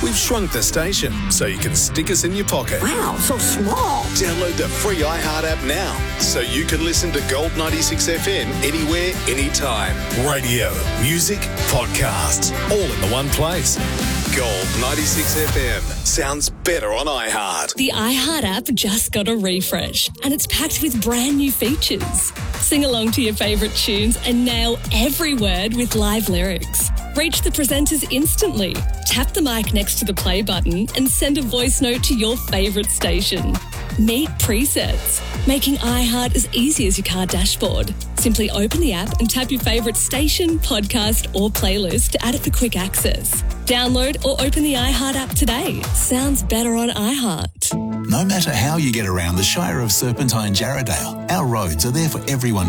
We've shrunk the station so you can stick us in your pocket. Wow, so small. Download the free iHeart app now so you can listen to Gold 96 FM anywhere, anytime. Radio, music, podcasts, all in the one place. Gold 96 FM sounds better on iHeart. The iHeart app just got a refresh and it's packed with brand new features. Sing along to your favourite tunes and nail every word with live lyrics. Reach the presenters instantly. Tap the mic next to the play button and send a voice note to your favourite station. Meet presets, making iHeart as easy as your car dashboard. Simply open the app and tap your favourite station, podcast or playlist to add it for quick access. Download or open the iHeart app today. Sounds better on iHeart. No matter how you get around the Shire of Serpentine Jarrahdale, our roads are there for everyone